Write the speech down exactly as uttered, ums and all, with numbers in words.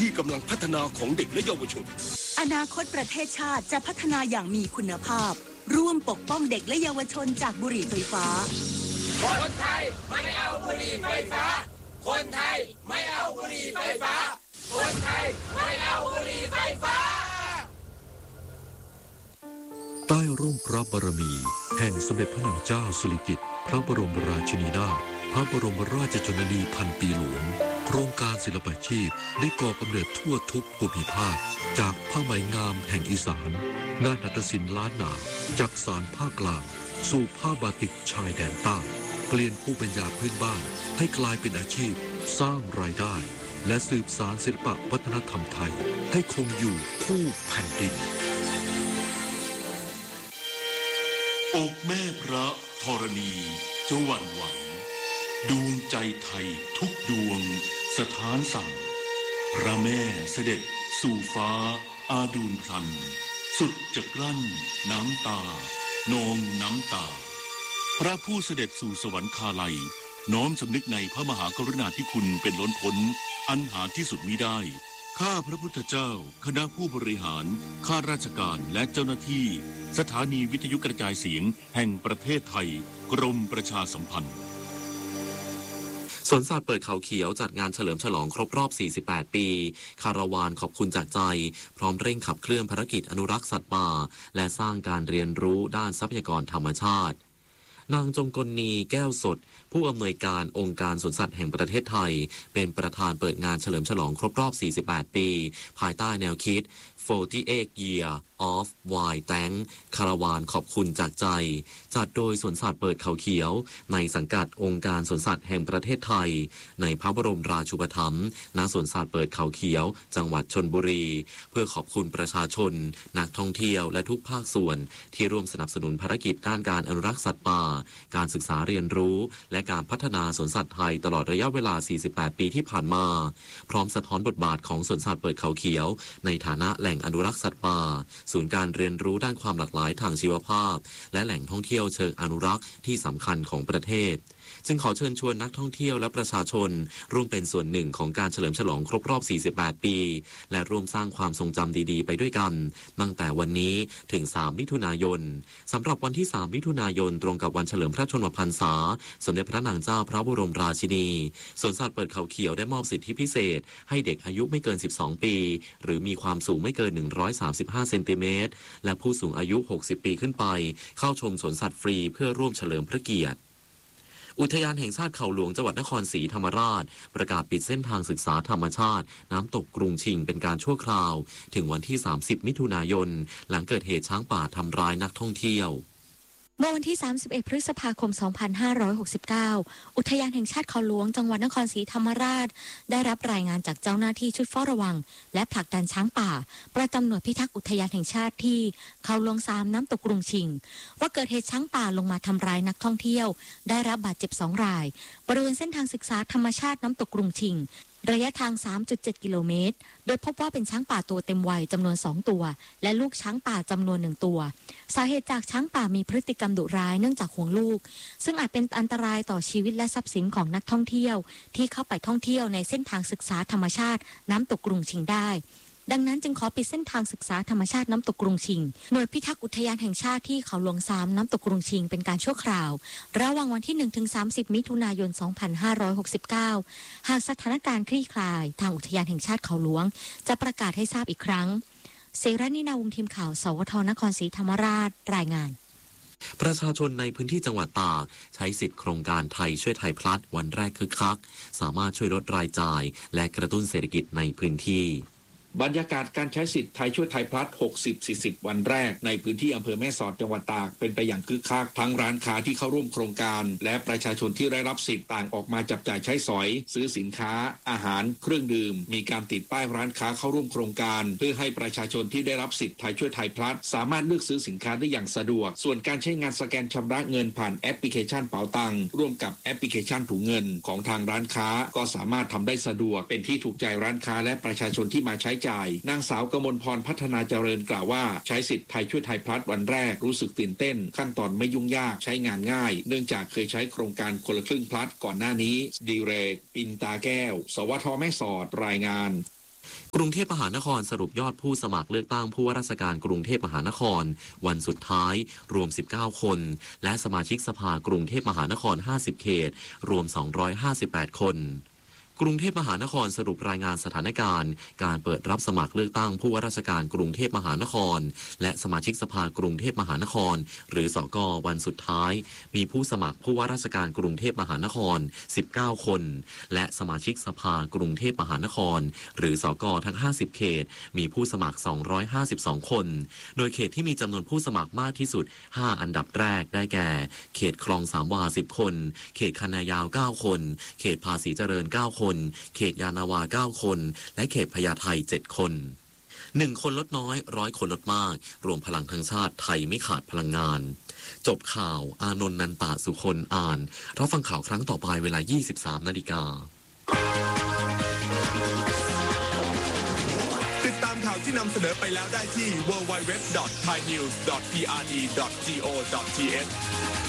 ที่กำลังพัฒนาของเด็กและเยาวชนอนาคตประเทศชาติจะพัฒนาอย่างมีคุณภาพร่วมปกป้องเด็กและเยาวชนจากบุหรี่ไฟฟ้าคนไทยไม่เอาบุหรี่ไฟฟ้าคนไทยไม่เอาบุหรี่ไฟฟ้าคนไทยไม่เอาบุหรี่ไฟฟ้าใต้ร่มพระบารมีแห่งสมเด็จพระนางเจ้าสิริกิติ์พระบรมราชินีนาถพระบรมราชชนนีพันปีหลวงโครงการศิลปาชีพได้ก่อกำเนิดทั่วทุกภูมิภาคจากผ้าไหมงามแห่งอีสานงานหัตถศิลป์ล้านนาจากสารภาคกลางสู่ผ้าบาติกชายแดนใต้เปลี่ยนผู้เป็นยาพื้นบ้านให้กลายเป็นอาชีพสร้างรายได้และสืบสานศิลปวัฒนธรรมไทยให้คงอยู่คู่แผ่นดินอกแม่พระธรณีจะหวั่นไหวดวงใจไทยทุกดวงสถานสั่งพระแม่เสด็จสู่ฟ้าอาดูลพลันสุดจะกลั้นน้ำตานองน้ำตาพระผู้เสด็จสู่สวรรคาลัยน้อมสำนึกในพระมหากรุณาธิคุณเป็นล้นพ้นอันหาที่สุดมิได้ข้าพระพุทธเจ้าคณะผู้บริหารข้าราชการและเจ้าหน้าที่สถานีวิทยุกระจายเสียงแห่งประเทศไทยกรมประชาสัมพันธ์สวนสัตว์เปิดเขาเขียวจัดงานเฉลิมฉลองครบรอบ สี่สิบแปด ปีคาราวานขอบคุณจากใจพร้อมเร่งขับเคลื่อนภารกิจอนุรักษ์สัตว์ป่าและสร้างการเรียนรู้ด้านทรัพยากรธรรมชาตินางจงกลนีแก้วสดผู้อำนวยการองค์การสวนสัตว์แห่งประเทศไทยเป็นประธานเปิดงานเฉลิมฉลองครบรอบ สี่สิบแปด ปีภายใต้แนวคิด forty-eight year of Wild Thanks คาราวานขอบคุณจากใจจัดโดยสวนสัตว์เปิดเขาเขียวในสังกัดองค์การสวนสัตว์แห่งประเทศไทยในพระบรมราชูปถัมภ์ณสวนสัตว์เปิดเขาเขียวจังหวัดชลบุรีเพื่อขอบคุณประชาชนนักท่องเที่ยวและทุกภาคส่วนที่ร่วมสนับสนุนภารกิจด้านการอนุรักษ์สัตว์ป่าการศึกษาเรียนรู้และการพัฒนาสวนสัตว์ไทยตลอดระยะเวลา สี่สิบแปด ปีที่ผ่านมาพร้อมสะท้อนบทบาทของสวนสัตว์เปิดเขาเขียวในฐานะแหล่งอนุรักษ์สัตว์ป่าศูนย์การเรียนรู้ด้านความหลากหลายทางชีวภาพและแหล่งท่องเที่ยวเชิงอนุรักษ์ที่สำคัญของประเทศจึงขอเชิญชวนนักท่องเที่ยวและประชาชนร่วมเป็นส่วนหนึ่งของการเฉลิมฉลองครบรอบ สี่สิบแปด ปีและร่วมสร้างความทรงจำดีๆไปด้วยกันตั้งแต่วันนี้ถึง สาม มิถุนายนสำหรับวันที่ สาม มิถุนายนตรงกับวันเฉลิมพระชนมพรรษาสมเด็จพระนางเจ้าพระบรมราชินีสวนสัตว์เปิดเขาเขียวได้มอบสิทธิพิเศษให้เด็กอายุไม่เกิน สิบสอง ปีหรือมีความสูงไม่เกิน หนึ่งร้อยสามสิบห้า เซนติเมตรและผู้สูงอายุ หกสิบ ปีขึ้นไปเข้าชมสวนสัตว์ฟรีเพื่อร่วมเฉลิมพระเกียรติอุทยานแห่งชาติเขาหลวงจังหวัดนครศรีธรรมราชประกาศปิดเส้นทางศึกษาธรรมชาติน้ำตกกรุงชิงเป็นการชั่วคราวถึงวันที่ สามสิบ มิถุนายนหลังเกิดเหตุช้างป่าทำร้ายนักท่องเที่ยวเมื่อวันที่ สามสิบเอ็ด พฤษภาคม สองพันห้าร้อยหกสิบเก้า อุทยานแห่งชาติเขาหลวงจังหวัดนครศรีธรรมราชได้รับรายงานจากเจ้าหน้าที่ชุดเฝ้าระวังและผลักดันช้างป่าประจำหน่วยพิทักษ์อุทยานแห่งชาติที่เขาหลวงสามน้ำตกกรุงชิงว่าเกิดเหตุช้างป่าลงมาทำร้ายนักท่องเที่ยวได้รับบาดเจ็บสองรายบริเวณเส้นทางศึกษาธรรมชาติน้ำตกกรุงชิงระยะทาง สามจุดเจ็ด กิโลเมตรโดยพบว่าเป็นช้างป่าตัวเต็มวัยจำนวนสองตัวและลูกช้างป่าจำนวนหนึ่งตัวสาเหตุจากช้างป่ามีพฤติกรรมดุร้ายเนื่องจากห่วงลูกซึ่งอาจเป็นอันตรายต่อชีวิตและทรัพย์สินของนักท่องเที่ยวที่เข้าไปท่องเที่ยวในเส้นทางศึกษาธรรมชาติน้ำตกกรุงชิงได้ดังนั้นจึงขอปิดเส้นทางศึกษาธรรมชาติน้ำตกกรุงชิงหน่วยพิทักษ์อุทยานแห่งชาติที่เขาหลวงสามน้ำตกกรุงชิงเป็นการชั่วคราวระหว่างวันที่ หนึ่งถึงสามสิบ มิถุนายน สองพันห้าร้อยหกสิบเก้า หากสถานการณ์คลี่คลายทางอุทยานแห่งชาติเขาหลวงจะประกาศให้ทราบอีกครั้งเสรณีนาวงศ์ทีมข่าวสวทนครศรีธรรมราชรายงานประชาชนในพื้นที่จังหวัดตากใช้สิทธิโครงการไทยช่วยไทยพลัดวันแรกคึกคักสามารถช่วยลดรายจ่ายและกระตุ้นเศรษฐกิจในพื้นที่บรรยากาศการใช้สิทธิ์ไทยช่วยไทยพลัส หกสิบ สี่สิบ วันแรกในพื้นที่อำเภอแม่สอดจังหวัดตากเป็นไปอย่างคึกคักทั้งร้านค้าที่เข้าร่วมโครงการและประชาชนที่ได้รับสิทธิ์ต่างออกมาจับจ่ายใช้สอยซื้อสินค้าอาหารเครื่องดื่มมีการติดป้ายร้านค้าเข้าร่วมโครงการเพื่อให้ประชาชนที่ได้รับสิทธิ์ไทยช่วยไทยพลัสสามารถเลือกซื้อสินค้าได้อย่างสะดวกส่วนการใช้งานสแกนชำระเงินผ่านแอปพลิเคชันเป๋าตังค์ร่วมกับแอปพลิเคชันถุงเงินของทางร้านค้าก็สามารถทำได้สะดวกเป็นที่ถูกใจร้านค้าและประชาชนที่มาใช้จ่ายนางสาวกมลพรพัฒนาเจริญกล่าวว่าใช้สิทธิ์ไทยช่วยไทยพลัสวันแรกรู้สึกตื่นเต้นขั้นตอนไม่ยุ่งยากใช้งานง่ายเนื่องจากเคยใช้โครงการคนละครึ่งพลัสก่อนหน้านี้ดีเรกปินตาแก้วสวทแม่สอดรายงานกรุงเทพมหานครสรุปยอดผู้สมัครเลือกตั้งผู้ว่าราชการกรุงเทพมหานครวันสุดท้ายรวมสิบเก้าคนและสมาชิกสภากรุงเทพมหานครห้าสิบเขตรวมสองร้อยห้าสิบแปดคนกรุงเทพมหานครสรุปรายงานสถานการณ์การเปิดรับสมัครเลือกตั้งผู้ว่าราชการกรุงเทพมหานครและสมาชิกสภากรุงเทพมหานครหรือสกวันสุดท้ายมีผู้สมัครผู้ว่าราชการกรุงเทพมหานครสิบเก้าคนและสมาชิกสภากรุงเทพมหานครหรือสกทั้งห้าสิบเขตมีผู้สมัครสองร้อยห้าสิบสองคนโดยเขตที่มีจำนวนผู้สมัครมากที่สุดห้าอันดับแรกได้แก่เขตคลองสามวาสิบคนเขตคณะยาวเก้าคนเขตภาษีเจริญเก้าคนเขตยานาวาเก้าคนและเขตพญาไทเจ็ดคนหนึ่งคนลดน้อยร้อยคนลดมากรวมพลังทั้งชาติไทยไม่ขาดพลังงานจบข่าวอานนท์นันตะสุคนอ่านรับฟังข่าวครั้งต่อไปเวลา ยี่สิบสามนาฬิกาติดตามข่าวที่นำเสนอไปแล้วได้ที่ ดับเบิลยู ดับเบิลยู ดับเบิลยู ดอท ไทยนิวส์ ดอท พี อาร์ ดี ดอท จี โอ ดอท ที เอช